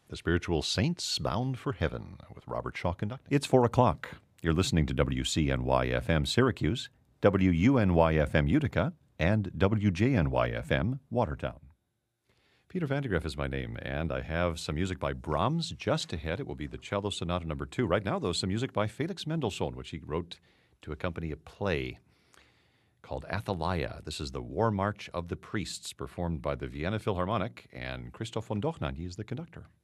The Spiritual Saints Bound for Heaven with Robert Shaw conducting. It's 4 o'clock. You're listening to WCNY-FM Syracuse, WUNY-FM Utica, and WJNY-FM Watertown. Peter Vandegraaff is my name, and I have some music by Brahms just ahead. It will be the Cello Sonata No. 2. Right now, though, some music by Felix Mendelssohn, which he wrote to accompany a play called Athaliah. This is the War March of the Priests, performed by the Vienna Philharmonic, and Christoph von Dochnan, he is the conductor.